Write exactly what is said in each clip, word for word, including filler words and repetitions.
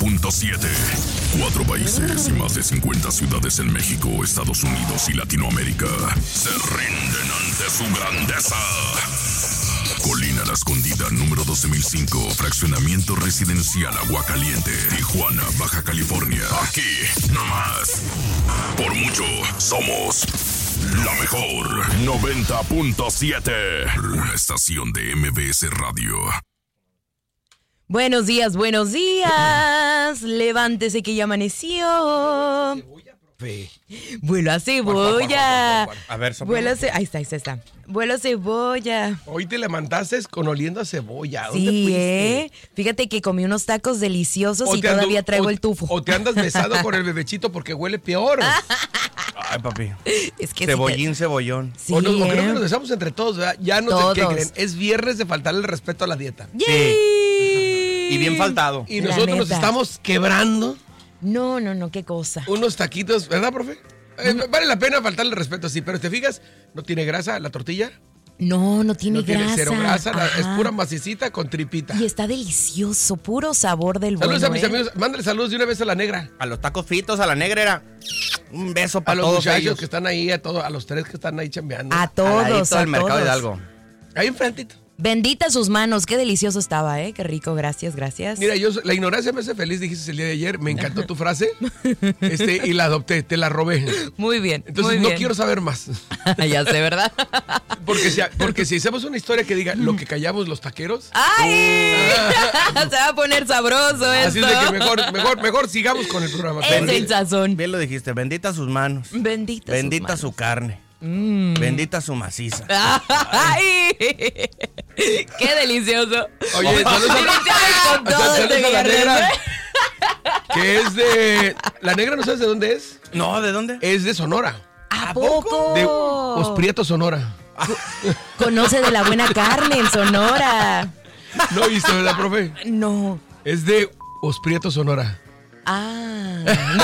punto siete. Cuatro países y más de cincuenta ciudades en México, Estados Unidos y Latinoamérica se rinden ante su grandeza. Colina La Escondida, número doce mil cinco, fraccionamiento residencial Aguacaliente, Tijuana, Baja California. Aquí, nomás. Por mucho, somos la mejor. noventa punto siete. Una estación de M B S Radio. Buenos días, buenos días. Levántese que ya amaneció. Vuelo a cebolla. A ver, Vuelo a ce- Ahí está, ahí está, ahí está. Vuelo a cebolla. Hoy te levantaste con oliendo a cebolla. ¿Dónde Sí, fuiste? ¿eh? Fíjate que comí unos tacos deliciosos O y te andu- todavía traigo o- el tufo. O te andas besado con el bebechito porque huele peor. Ay, papi. Es que Cebollín, cebollón. Sí, o, no, o creo ¿eh? que nos besamos entre todos, ¿verdad? Ya no sé Todos. qué creen. Es viernes de faltarle el respeto a la dieta. ¡Yay! Y bien faltado. Y La nosotros nos neta. estamos quebrando No, no, no, qué cosa. unos taquitos, ¿verdad, profe? Eh, vale la pena faltarle el respeto, sí, pero te fijas, no tiene grasa la tortilla. No, no tiene no tiene grasa. cero grasa, la- es Ajá. pura macicita con tripita. Y está delicioso, puro sabor del Saludos bueno, a mis ¿eh? amigos, mándale saludos de una vez a la negra. A los tacos fritos, a la negra era un beso A para los todos muchachos ellos. que están ahí, a todos, a los tres que están ahí chambeando. A Al todos, ladito a del mercado todos. Hidalgo. Ahí enfrentito. Bendita sus manos, qué delicioso estaba, ¿eh? Qué rico, gracias, gracias. Mira, yo la ignorancia me hace feliz, dijiste el día de ayer, me encantó tu frase, este, y la adopté, te la robé. Muy bien, Entonces muy no bien. quiero saber más. Ya sé, ¿verdad? Porque si, porque si hacemos una historia que diga lo que callamos los taqueros, ¡Ay! Se va a poner sabroso esto. así es de que mejor, mejor, mejor sigamos con el programa. Es el sazón. Bien lo dijiste, bendita sus manos. Bendita, Bendita sus su carne. Mm. Bendita su maciza. ¡Ay! ¡Qué delicioso! Oye, saludos a- Iniciamos con todo saludos este a la viernes, negra, ¿eh? que es de... La negra, ¿no sabes de dónde es? No, ¿de dónde? Es de Sonora, ¿A poco? de Os Prieto, Sonora. Conoce de la buena carne en Sonora. ¿No viste, verdad, profe? No. Es de Os Prieto, Sonora. Ah.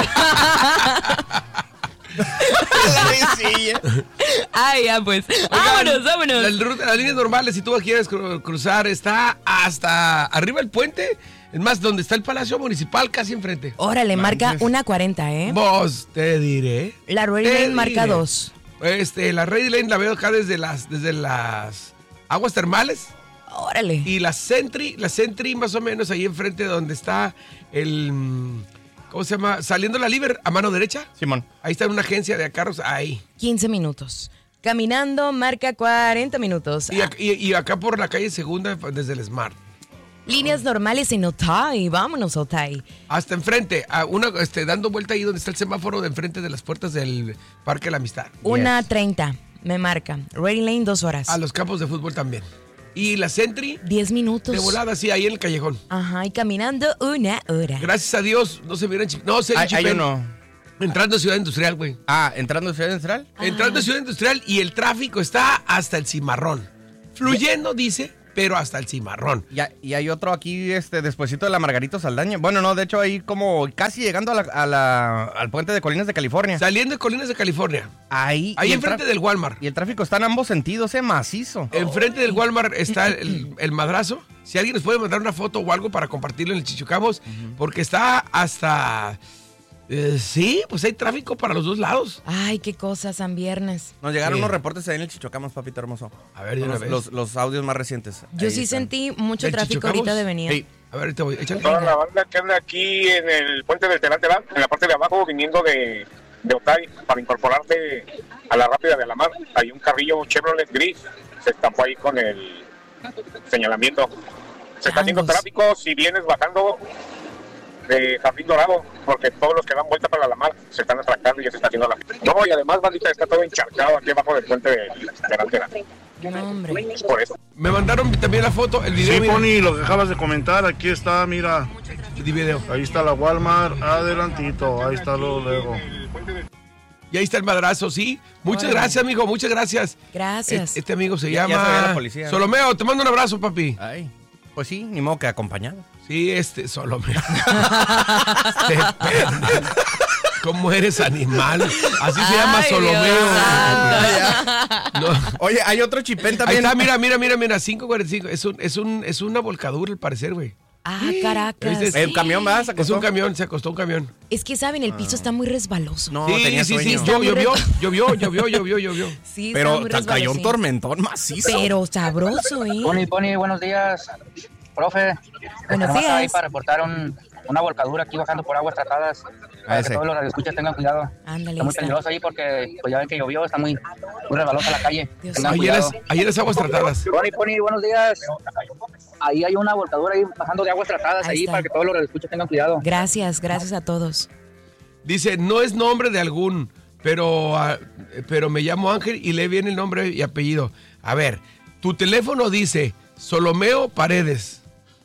La risilla. Ay, ya pues. Vámonos, vámonos. Las rutas- las líneas normales, si tú quieres cru- cruzar, está hasta arriba el puente. Es más, donde está el Palacio Municipal, casi enfrente. Órale, marca Manches. una cuarenta, ¿eh? Vos te diré. La Rory te Lane marca diré. dos. Este, la Ready Lane la veo acá desde las, desde las aguas termales. Órale. Y la Sentry, la Sentry más o menos ahí enfrente donde está el... mm, ¿cómo se llama? Saliendo la Liber, a mano derecha. Simón. Ahí está una agencia de carros, ahí. quince minutos. Caminando marca cuarenta minutos. Y, ac- y- y acá por la calle Segunda, desde el Smart. Líneas normales en Otay. Vámonos, Otay. Hasta enfrente, a una, este, dando vuelta ahí donde está el semáforo de enfrente de las puertas del Parque de la Amistad. Una treinta. Me marca. Ready Lane, dos horas. A los campos de fútbol también. Y la Sentry, Diez minutos. de volada, sí, ahí en el callejón. Ajá, y caminando una hora. Gracias a Dios, no se vieron chip. No, se Hay, hay chipen. uno. Entrando a Ciudad Industrial, güey. Ah, entrando a Ciudad Central. Entrando a Ciudad Industrial y el tráfico está hasta el cimarrón. Fluyendo, dice, pero hasta el cimarrón. Y, hay- y hay otro aquí, este, despuesito de la Margarito Saldaña. Bueno, no, de hecho ahí como casi llegando a la, a la- al puente de Colinas de California. Saliendo de Colinas de California. Ahí. Ahí y el enfrente tra- del Walmart. Y el tráfico está en ambos sentidos, eh, macizo. Enfrente del Walmart está el, el madrazo. Si alguien nos puede mandar una foto o algo para compartirlo en el Chichucamos, porque está hasta... eh, sí, pues hay tráfico para los dos lados. Ay, qué cosas, San Viernes. Nos llegaron Sí. unos reportes ahí en el Chichocamos, papito hermoso. A ver, de una los, vez. los, los audios más recientes. Yo Ahí sí están. sentí mucho ¿El tráfico Chichocamos? ahorita de venir. Sí. A ver, te voy, échale. Toda la banda que anda aquí en el puente del Telantelán, en la parte de abajo, viniendo de, de Otay, para incorporarte a la rápida de Alamar. Hay un carrillo Chevrolet gris, se estampó ahí con el señalamiento. Se está haciendo Changos. tráfico si vienes bajando de Jardín Dorado, porque todos los que dan vuelta para Alamar se están atracando y ya se está haciendo la... No, y además, bandita, está todo encharcado aquí abajo del puente del Telantelán. No, hombre. Por eso. Me mandaron también la foto, el video. Sí, mira. Pony, lo que acabas de comentar, aquí está, mira, El video. ahí está la Walmart, adelantito, ahí está luego, luego. Y ahí está el madrazo, sí. Muchas Órale. gracias, amigo, muchas gracias. Gracias. E- Este amigo se Ya- ya llama... sabía la policía, ¿no? Solomeo, te mando un abrazo, papi. Ay, pues sí, ni modo que acompañado. Sí, este, Solomeo. Este pendejo. ¿Cómo eres animal? Así se llama Ay, Solomeo. Dios santo. No. Oye, hay otro chipén Ahí también. está, mira, mira, mira, mira, cinco cuarenta y cinco. Es, un, es, un, es una volcadura, al parecer, güey. Ah, Caracas. ¿Viste? El camión, ¿verdad? Se Es acostó. un camión, se acostó un camión. Es que, ¿saben? El piso está muy resbaloso. No, sí, tenía sí, sí, sueño. Llo- muy llovió, re- llovió, llovió, llovió, llovió. Sí, está Pero muy ta- cayó un resbalosín. tormentón macizo. Pero sabroso, ¿eh? Pony, Pony, buenos días. Profe, Buenos nomás días. ahí para reportar un, una volcadura aquí bajando por aguas tratadas. Para ese. que todos los radioescuchas tengan cuidado. Ándale, Está muy está. peligroso ahí porque pues ya ven que llovió, está muy, muy resbalosa la calle. Dios Tengan Ayer es, cuidado. ayer es aguas tratadas. Pony, Pony, buenos días. Ahí hay una volcadura ahí bajando de aguas tratadas Ahí ahí, está. para que todos los radioescuchas tengan cuidado. Gracias, gracias a todos. Dice, no es nombre de algún, pero, ah, pero me llamo Ángel y lee bien el nombre y apellido. A ver, tu teléfono dice Solomeo Paredes.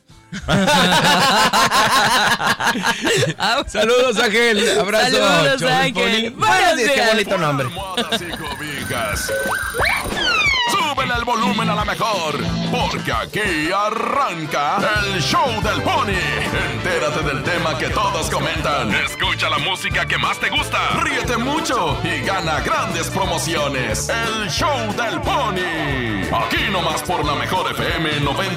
Saludos, Ángel. Abrazo. Saludos, Show del Ángel. Pony. Buenos Qué días. bonito nombre. Almohadas y cobijas. Súbele el volumen a la mejor, porque aquí arranca el show del Pony. Entérate del tema que todos comentan. Escucha la música que más te gusta. Ríete mucho y gana grandes promociones. El show del Pony. Aquí nomás por la mejor F M noventa